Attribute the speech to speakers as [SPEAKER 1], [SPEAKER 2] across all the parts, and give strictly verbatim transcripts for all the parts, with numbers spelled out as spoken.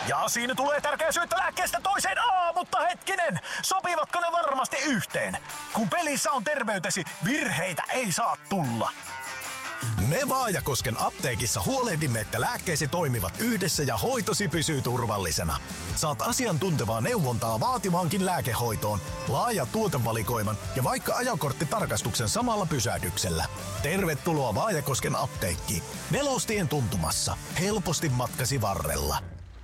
[SPEAKER 1] Ja siinä tulee tärkeä syöttö lääkkeestä toiseen. Aa, mutta hetkinen, sopivatko ne varmasti yhteen? Kun pelissä on terveytesi, virheitä ei saa tulla. Me Vaajakosken apteekissa huolehdimme, että lääkkeesi toimivat yhdessä ja hoitosi pysyy turvallisena. Saat asiantuntevaa neuvontaa vaativaankin lääkehoitoon, laaja tuotevalikoiman ja vaikka ajokorttitarkastuksen samalla pysähdyksellä. Tervetuloa Vaajakosken apteekkiin. Nelostien tuntumassa. Helposti matkasi varrella.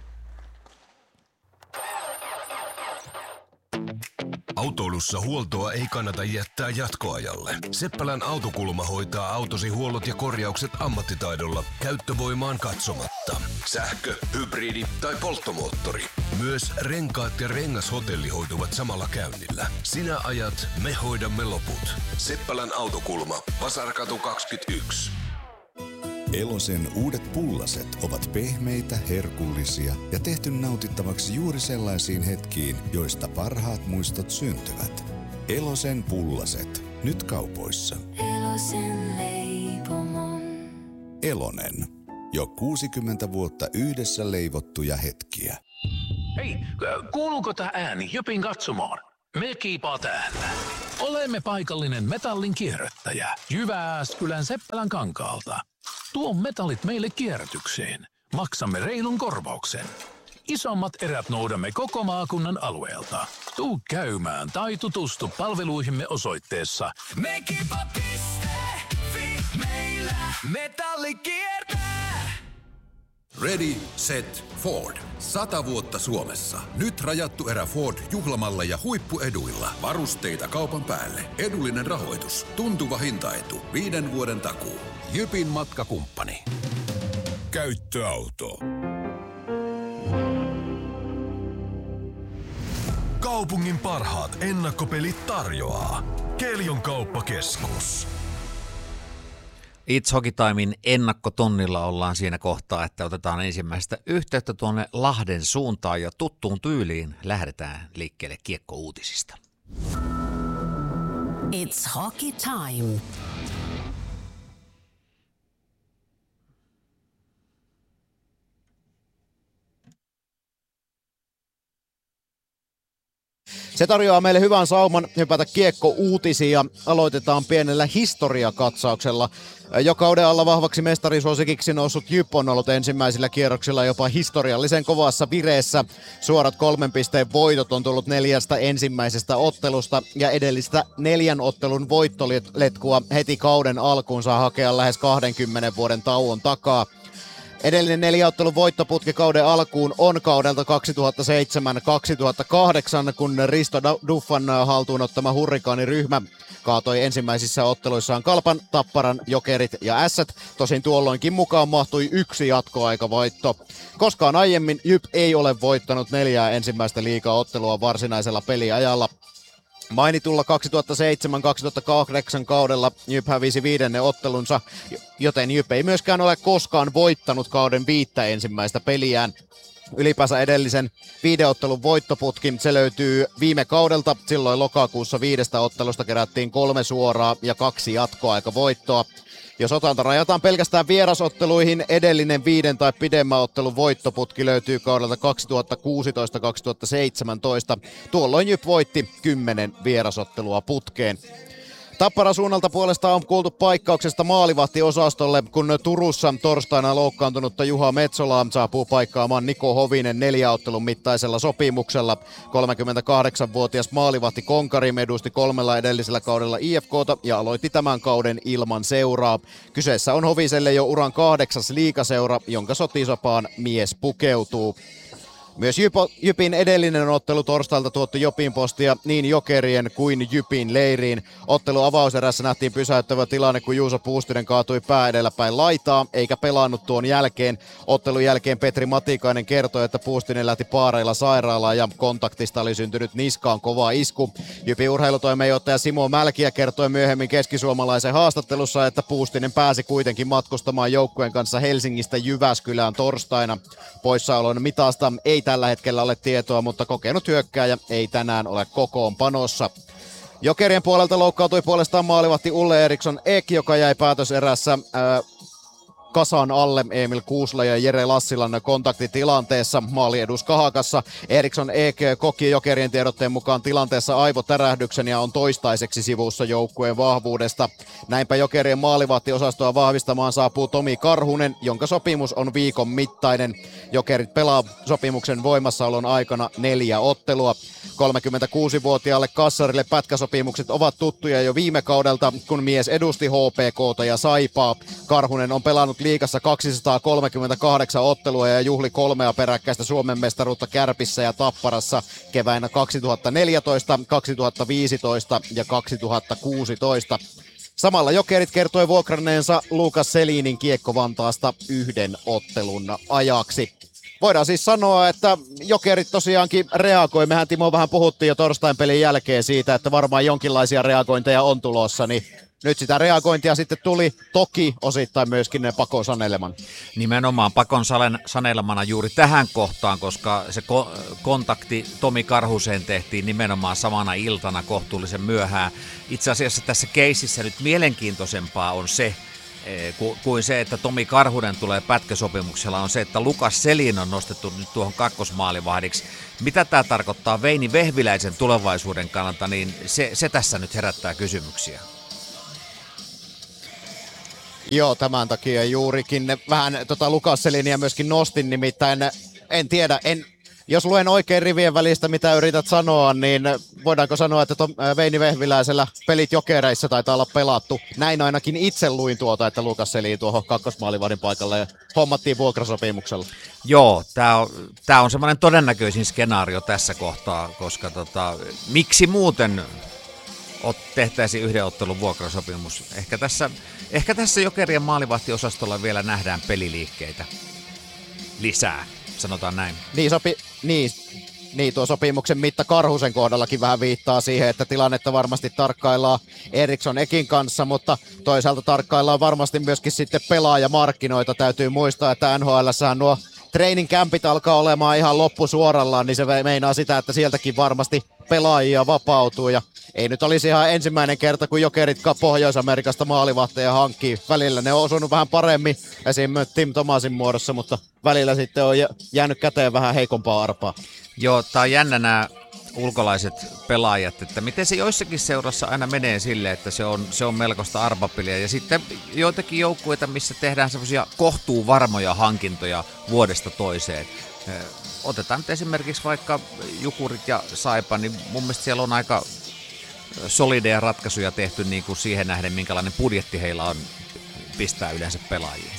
[SPEAKER 2] Autoilussa huoltoa ei kannata jättää jatkoajalle. Seppälän Autokulma hoitaa autosi huollot ja korjaukset ammattitaidolla, käyttövoimaan katsomatta. Sähkö, hybridi tai polttomoottori. Myös renkaat ja rengashotelli hoituvat samalla käynnillä. Sinä ajat, me hoidamme loput. Seppälän Autokulma, Vasarkatu kaksikymmentäyksi.
[SPEAKER 3] Elosen uudet pullaset ovat pehmeitä, herkullisia ja tehty nautittavaksi juuri sellaisiin hetkiin, joista parhaat muistot syntyvät. Elosen pullaset. Nyt kaupoissa.
[SPEAKER 4] Elosen leipomon.
[SPEAKER 3] Elonen. Jo kuusikymmentä vuotta yhdessä leivottuja hetkiä.
[SPEAKER 5] Hei, kuuluuko tää ääni Jypin katsomaan? Me kiipaa täällä. Olemme paikallinen metallin kierrättäjä Jyväskylän Seppälän kankaalta. Tuo metallit meille kierrätykseen. Maksamme reilun korvauksen. Isommat erät noudamme koko maakunnan alueelta. Tuu käymään tai tutustu palveluihimme osoitteessa mekipa piste fi. Meillä metalli kiertää.
[SPEAKER 6] Ready, set, Ford. Sata vuotta Suomessa. Nyt rajattu erä Ford juhlamalla ja huippueduilla. Varusteita kaupan päälle. Edullinen rahoitus. Tuntuva hintaetu. Viiden vuoden takuu. Jypin matkakumppani.
[SPEAKER 2] Käyttöauto. Kaupungin parhaat ennakkopelit tarjoaa Kelion kauppakeskus.
[SPEAKER 7] It's Hockey Timein ennakkotonnilla ollaan siinä kohtaa, että otetaan ensimmäistä yhteyttä tuonne Lahden suuntaan ja tuttuun tyyliin lähdetään liikkeelle kiekkouutisista.
[SPEAKER 8] It's Hockey Time.
[SPEAKER 9] Se tarjoaa meille hyvän sauman hypätä kiekko-uutisiin ja aloitetaan pienellä historiakatsauksella. Jo kauden alla vahvaksi mestarisuosikiksi noussut Jyp on ollut ensimmäisillä kierroksilla jopa historiallisen kovassa vireessä. Suorat kolmen pisteen voitot on tullut neljästä ensimmäisestä ottelusta ja edellistä neljän ottelun voittoletkua heti kauden alkuun saa hakea lähes kahdenkymmenen vuoden tauon takaa. Edellinen neljäottelun voittoputki kauden alkuun on kaudelta kaksituhattaseitsemän kaksituhattakahdeksan, kun Risto Duffan haltuun ottama hurrikaaniryhmä kaatoi ensimmäisissä otteluissaan Kalpan, Tapparan, Jokerit ja Ässät. Tosin tuolloinkin mukaan mahtui yksi jatkoaikavoitto. Koskaan aiemmin Jyp ei ole voittanut neljää ensimmäistä liigaottelua varsinaisella peliajalla. Mainitulla kaksituhattaseitsemän kaksituhattakahdeksan kaudella Jyp hävisi viidennen ottelunsa, joten Jyp ei myöskään ole koskaan voittanut kauden viittä ensimmäistä peliään. Ylipäänsä edellisen viideottelun voittoputki, se löytyy viime kaudelta. Silloin lokakuussa viidestä ottelusta kerättiin kolme suoraa ja kaksi jatkoaikavoittoa. Jos otanta rajataan pelkästään vierasotteluihin, edellinen viiden tai pidemmän ottelun voittoputki löytyy kaudelta kaksituhattakuusitoista kaksituhattaseitsemäntoista. Tuolloin Jyp voitti kymmenen vierasottelua putkeen. Tapparan suunnalta puolestaan on kuultu paikkauksesta maalivahtiosastolle, kun Turussa torstaina loukkaantunutta Juha Metsolaa saapuu paikkaamaan Niko Hovinen neljäottelun mittaisella sopimuksella. kolmekymmentäkahdeksanvuotias maalivahti Konkari edusti kolmella edellisellä kaudella I F K:ta ja aloitti tämän kauden ilman seuraa. Kyseessä on Hoviselle jo uran kahdeksas liigaseura, jonka sotisopaan mies pukeutuu. Myös Jypin edellinen ottelu torstailta tuotti Jopin postia niin Jokerien kuin Jypin leiriin. Ottelu avauserässä nähtiin pysäyttävä tilanne, kun Juuso Puustinen kaatui pää edellä päin laitaa, eikä pelannut tuon jälkeen. Ottelun jälkeen Petri Matikainen kertoi, että Puustinen lähti paareilla sairaalaan ja kontaktista oli syntynyt niskaan kova isku. Jypin urheilutoimenjohtaja Simo Mälkiä kertoi myöhemmin keskisuomalaisen haastattelussa, että Puustinen pääsi kuitenkin matkustamaan joukkueen kanssa Helsingistä Jyväskylään torstaina. Poissaolon mitasta ei tällä hetkellä ole tietoa, mutta kokenut hyökkääjä ei tänään ole kokoonpanossa. Jokerien puolelta loukkautui puolestaan maalivahti Ulle Eriksson Ek, joka jäi päätöserässä ää, kasan alle Emil Kuusla ja Jere Lassilan kontaktitilanteessa. Maaliedus Kahakassa. Eriksson E G koki Jokerien tiedotteen mukaan tilanteessa aivotärähdyksen ja on toistaiseksi sivussa joukkueen vahvuudesta. Näinpä Jokerien maalivahtiosastoa vahvistamaan saapuu Tomi Karhunen, jonka sopimus on viikon mittainen. Jokerit pelaa sopimuksen voimassaolon aikana neljä ottelua. kolmekymmentäkuusivuotiaalle kassarille pätkäsopimukset ovat tuttuja jo viime kaudelta, kun mies edusti H P K:ta ja Saipaa. Karhunen on pelannut liigassa kaksisataakolmekymmentäkahdeksan ottelua ja juhli kolmea peräkkäistä Suomen mestaruutta Kärpissä ja Tapparassa keväinä kaksituhattaneljätoista, kaksituhattaviisitoista ja kaksituhattakuusitoista. Samalla Jokerit kertoi vuokranneensa Lukas Selinin Kiekko Vantaasta yhden ottelun ajaksi. Voidaan siis sanoa, että Jokerit tosiaankin reagoi. Mehän Timo vähän puhuttiin jo torstain pelin jälkeen siitä, että varmaan jonkinlaisia reagointeja on tulossa, niin nyt sitä reagointia sitten tuli toki osittain myöskin ne pakon saneleman.
[SPEAKER 7] Nimenomaan pakon sanelemana juuri tähän kohtaan, koska se ko- kontakti Tomi Karhuseen tehtiin nimenomaan samana iltana kohtuullisen myöhään. Itse asiassa tässä keississä nyt mielenkiintoisempaa on se, kuin se, että Tomi Karhunen tulee pätkäsopimuksella, on se, että Lukas Selin on nostettu nyt tuohon kakkosmaalivahdiksi. Mitä tämä tarkoittaa Veini Vehviläisen tulevaisuuden kannalta, niin se, se tässä nyt herättää kysymyksiä.
[SPEAKER 9] Joo, tämän takia juurikin vähän tota Lukas Seliniä myöskin nostin, nimittäin en tiedä, en, jos luen oikein rivien välistä, mitä yrität sanoa, niin voidaanko sanoa, että Tom, Veini Vehviläisellä pelit Jokereissa taitaa olla pelattu. Näin ainakin itse luin tuota, että Lukas Selin tuohon kakkosmaalivahdin paikalle hommattiin vuokrasopimuksella.
[SPEAKER 7] Joo, tämä on, tää on semmoinen todennäköisin skenaario tässä kohtaa, koska tota, miksi muuten tehtäisiin yhden ottelun vuokrasopimus. Ehkä tässä, ehkä tässä Jokerien maalivahtiosastolla vielä nähdään peliliikkeitä lisää, sanotaan näin.
[SPEAKER 9] Niin, sopi, niin, niin tuo sopimuksen mitta Karhusen kohdallakin vähän viittaa siihen, että tilannetta varmasti tarkkaillaan Eriksson Ekin kanssa, mutta toisaalta tarkkaillaan varmasti myöskin sitten pelaajamarkkinoita. Täytyy muistaa, että N H L:ssähän nuo training campit alkaa olemaan ihan loppusuorallaan, niin se meinaa sitä, että sieltäkin varmasti pelaajia vapautuu. Ja ei nyt olisi ihan ensimmäinen kerta, kun Jokerit Pohjois-Amerikasta maalivahteja hankkii. Välillä ne on osunut vähän paremmin, esimerkiksi Tim Thomasin muodossa, mutta välillä sitten on jäänyt käteen vähän heikompaa arpaa.
[SPEAKER 7] Joo, tää on jännä nämä ulkolaiset pelaajat, että miten se joissakin seurassa aina menee silleen, että se on, se on melkoista arpapeliä. Ja sitten joitakin joukkueita, missä tehdään semmoisia kohtuuvarmoja hankintoja vuodesta toiseen. Otetaan nyt esimerkiksi vaikka Jukurit ja Saipa, niin mun mielestä siellä on aika solideja ratkaisuja tehty niin kuin siihen nähden, minkälainen budjetti heillä on pistää yleensä pelaajia.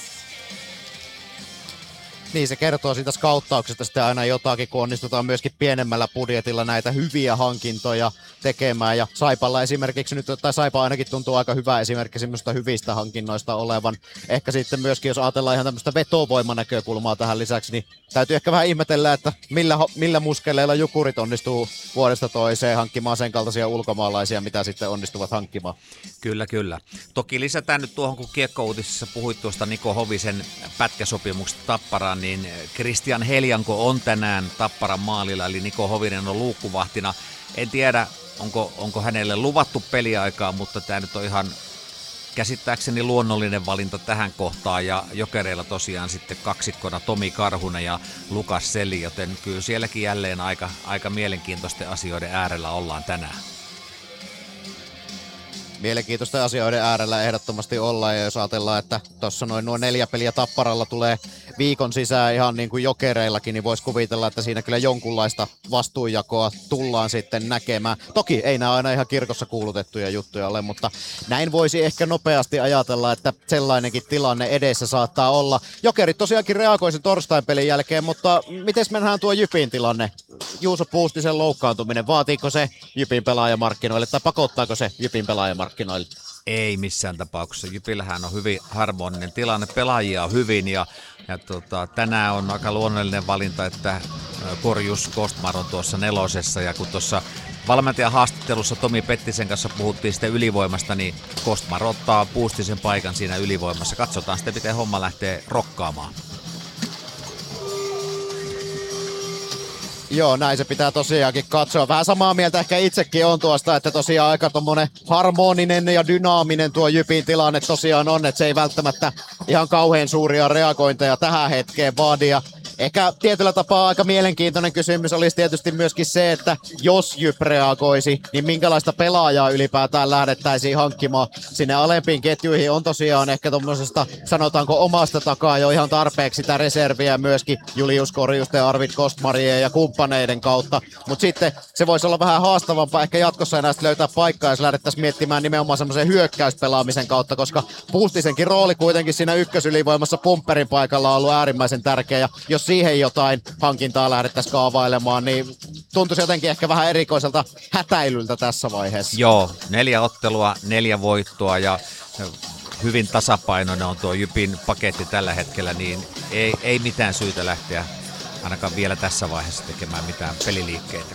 [SPEAKER 9] Niin, se kertoo siitä skauttauksesta sitten aina jotakin, kun onnistutaan myöskin pienemmällä budjetilla näitä hyviä hankintoja tekemään. Ja Saipalla esimerkiksi nyt, tai Saipa ainakin tuntuu aika hyvä esimerkki semmoista hyvistä hankinnoista olevan. Ehkä sitten myöskin, jos ajatellaan ihan tämmöistä vetovoimanäkökulmaa tähän lisäksi, niin täytyy ehkä vähän ihmetellä, että millä, millä muskeleilla Jukurit onnistuu vuodesta toiseen hankkimaan sen kaltaisia ulkomaalaisia, mitä sitten onnistuvat hankkimaan.
[SPEAKER 7] Kyllä, kyllä. Toki lisätään nyt tuohon, kun Kiekko-uutisissa puhuit tuosta Niko Hovisen pätkäsopimuksesta Tapparaan, niin Kristian Heljanko on tänään Tapparan maalilla, eli Niko Hovinen on luukkuvahtina. En tiedä, onko, onko hänelle luvattu peliaikaa, mutta tämä nyt on ihan käsittääkseni luonnollinen valinta tähän kohtaan, ja Jokereilla tosiaan sitten kaksikkona Tomi Karhunen ja Lukas Seli, joten kyllä sielläkin jälleen aika, aika mielenkiintoisten asioiden äärellä ollaan tänään.
[SPEAKER 9] Mielenkiintoisten asioiden äärellä ehdottomasti ollaan, ja jos ajatellaan, että tuossa noin nuo neljä peliä Tapparalla tulee viikon sisään ihan niin kuin Jokereillakin, niin voisi kuvitella, että siinä kyllä jonkunlaista vastuunjakoa tullaan sitten näkemään. Toki ei nämä aina ihan kirkossa kuulutettuja juttuja ole, mutta näin voisi ehkä nopeasti ajatella, että sellainenkin tilanne edessä saattaa olla. Jokerit tosiaankin reagoi sen torstain pelin jälkeen, mutta miten mennään tuo Jypin tilanne? Juuso Puustisen loukkaantuminen, vaatiiko se Jypin pelaajamarkkinoille tai pakottaako se Jypin pelaajamarkkinoille?
[SPEAKER 7] Ei missään tapauksessa. Jypillähän on hyvin harmoninen tilanne, pelaajia on hyvin, ja, ja tota, tänään on aika luonnollinen valinta, että Korjus Kostmar on tuossa nelosessa, ja kun tuossa valmentajan haastattelussa Tomi Pettisen kanssa puhuttiin sitten ylivoimasta, niin Kostmar ottaa Puustisen paikan siinä ylivoimassa. Katsotaan sitten, miten homma lähtee rokkaamaan.
[SPEAKER 9] Joo, näin se pitää tosiaankin katsoa. Vähän samaa mieltä ehkä itsekin on tuosta, että tosiaan aika tommonen harmoninen ja dynaaminen tuo Jypin tilanne tosiaan on, että se ei välttämättä ihan kauhean suuria reagointeja tähän hetkeen vaadi. Ja ehkä tietyllä tapaa aika mielenkiintoinen kysymys olisi tietysti myöskin se, että jos Jyp reagoisi, niin minkälaista pelaajaa ylipäätään lähdettäisiin hankkimaan sinne alempiin ketjuihin. On tosiaan ehkä tuommoisesta, sanotaanko omasta takaa jo ihan tarpeeksi sitä reserviä myöskin Julius Korjusten, Arvid Kostmarien ja kumppaneiden kautta. Mutta sitten se voisi olla vähän haastavampaa ehkä jatkossa enää löytää paikkaa, jos lähdettäisiin miettimään nimenomaan semmoisen hyökkäyspelaamisen kautta, koska Puustisenkin rooli kuitenkin siinä ykkösylivoimassa pumpperin paikalla on ollut äärimmäisen tärkeä. Ja jos siihen jotain hankintaa lähdettäisiin kaavailemaan, niin tuntuisi jotenkin ehkä vähän erikoiselta hätäilyltä tässä vaiheessa.
[SPEAKER 7] Joo, neljä ottelua, neljä voittoa ja hyvin tasapainoinen on tuo Jypin paketti tällä hetkellä, niin ei, ei mitään syytä lähteä ainakaan vielä tässä vaiheessa tekemään mitään peliliikkeitä.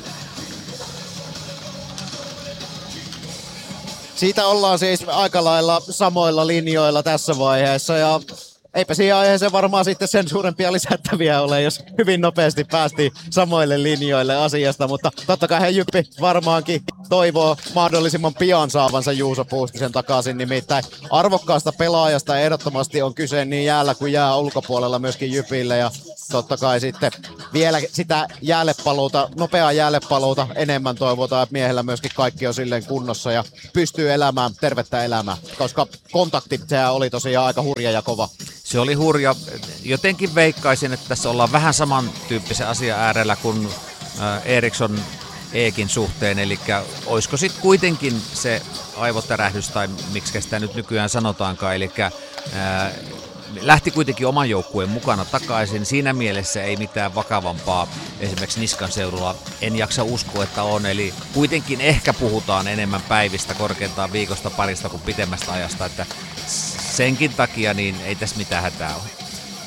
[SPEAKER 9] Siitä ollaan siis aika lailla samoilla linjoilla tässä vaiheessa ja eipä siihen aiheeseen varmaan sitten sen suurempia lisättäviä ole, jos hyvin nopeasti päästiin samoille linjoille asiasta, mutta totta kai he Jyppi varmaankin toivoo mahdollisimman pian saavansa Juuso Puustisen takaisin, nimittäin arvokkaasta pelaajasta ehdottomasti on kyse niin jäällä kuin jää ulkopuolella myöskin Jypille ja totta kai sitten vielä sitä jäällepaluuta, nopeaa jäällepaluuta enemmän toivotaan, että miehellä myöskin kaikki on silleen kunnossa ja pystyy elämään tervettä elämää, koska kontakti sehän oli tosiaan aika hurja ja kova.
[SPEAKER 7] Se oli hurja. Jotenkin veikkaisin, että tässä ollaan vähän samantyyppisen asian äärellä kuin Eriksson Eekin suhteen, eli olisiko sitten kuitenkin se aivotärähdys, tai miksi sitä nyt nykyään sanotaankaan, eli ää, lähti kuitenkin oman joukkueen mukana takaisin. Siinä mielessä ei mitään vakavampaa esimerkiksi niskan seudulla en jaksa uskoa, että on. Eli kuitenkin ehkä puhutaan enemmän päivistä, korkeintaan viikosta parista kuin pitemmästä ajasta, että senkin takia niin ei tässä mitään hätää ole.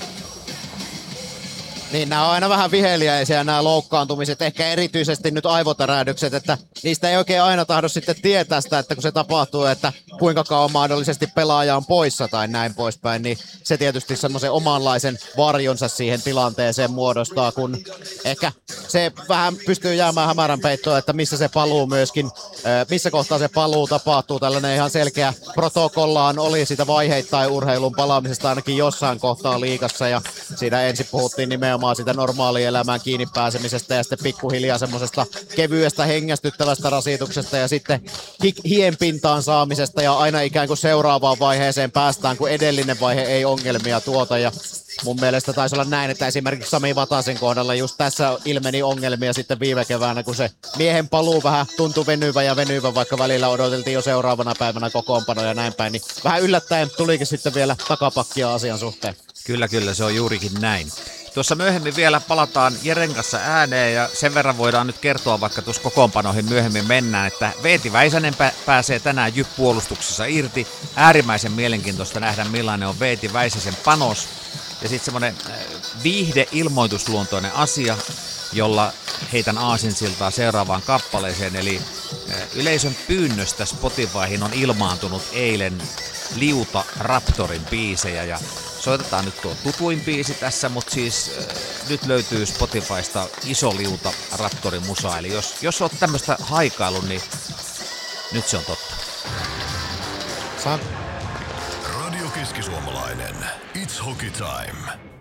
[SPEAKER 9] Niin, nämä on aina vähän viheliäisiä nämä loukkaantumiset, ehkä erityisesti nyt aivotärähdykset, että niistä ei oikein aina tahdo sitten tietää sitä, että kun se tapahtuu, että kuinka kauan mahdollisesti pelaaja on poissa tai näin poispäin, niin se tietysti semmoisen omanlaisen varjonsa siihen tilanteeseen muodostaa, kun ehkä se vähän pystyy jäämään hämärän peittoon, että missä se paluu myöskin, missä kohtaa se paluu tapahtuu, tällainen ihan selkeä protokollaan oli sitä vaiheittain urheilun palaamisesta ainakin jossain kohtaa liigassa ja siinä ensin puhuttiin nimenomaan sitä normaalielämään kiinni pääsemisestä ja sitten pikkuhiljaa semmoisesta kevyestä hengästyttävästä rasituksesta ja sitten hi- hien pintaan saamisesta ja aina ikään kuin seuraavaan vaiheeseen päästään, kun edellinen vaihe ei ongelmia tuota ja mun mielestä taisi olla näin, että esimerkiksi Sami Vatasen kohdalla just tässä ilmeni ongelmia sitten viime keväänä, kun se miehen paluu vähän tuntui venyvä ja venyvä, vaikka välillä odoteltiin jo seuraavana päivänä kokoonpano ja näin päin, niin vähän yllättäen tulikin sitten vielä takapakkia asian suhteen.
[SPEAKER 7] Kyllä, kyllä, se on juurikin näin. Tuossa myöhemmin vielä palataan Jeren kanssa ääneen ja sen verran voidaan nyt kertoa, vaikka tuossa kokoonpanoihin myöhemmin mennään, että Veeti Väisänen pä- pääsee tänään Jyp-puolustuksessa irti. Äärimmäisen mielenkiintoista nähdä, millainen on Veeti Väisäsen panos. Ja sitten semmoinen viihde-ilmoitusluontoinen asia, jolla heitän aasinsiltaa seuraavaan kappaleeseen. Eli yleisön pyynnöstä Spotifyhin on ilmaantunut eilen Liuta Raptorin biisejä ja soitetaan nyt tuo tutuin biisi tässä, mutta siis äh, nyt löytyy Spotifysta Iso Liuta Raptorin musa, eli jos, jos oot tämmöistä haikailun, niin nyt se on totta.
[SPEAKER 2] Radio Keski-Suomalainen, It's Hockey Time.